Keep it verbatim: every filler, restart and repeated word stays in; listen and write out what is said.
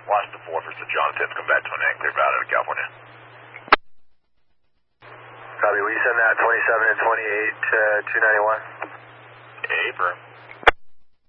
Washington four for Saint John, ten, come back to an end, clear out of California. Copy, will you send that twenty-seven and twenty-eight to two ninety-one? Affirm.